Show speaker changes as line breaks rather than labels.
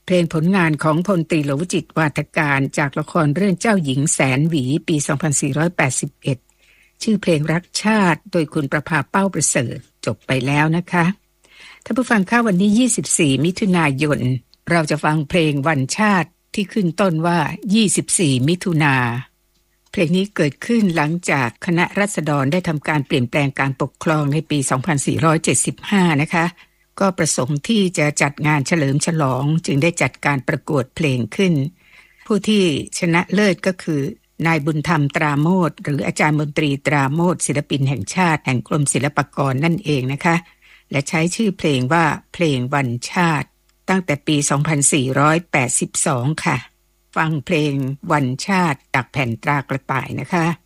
เพลงผลงานของพลตรีหลวงวิจิตรวาทการจากละครเรื่องเจ้าหญิงแสนหวีปี 2481 ชื่อเพลงรักชาติโดยคุณประภาเป้าประเสริฐจบไปแล้วนะคะท่านผู้ฟังค่ะวันนี้24มิถุนายนเราจะฟังเพลงวันชาติที่ขึ้นต้นว่า24มิถุนาเพลงนี้เกิดขึ้นหลังจากคณะราษฎรได้ทำการเปลี่ยนแปลงการปกครองในปี 2475 นะคะก็ประสงค์ที่จะจัดงานเฉลิมฉลองจึงได้จัดการประกวดเพลงขึ้นผู้ที่ชนะเลิศก็คือนายบุญธรรมตราโมชหรืออาจารย์มนตรีตราโมชศิลปินแห่งชาติแห่งกรมศิลปากรนั่นเองนะคะและใช้ชื่อเพลงว่าเพลงวันชาติตั้งแต่ปี 2482 ค่ะฟังเพลงวันชาติจากแผ่นตรากระต่ายนะคะ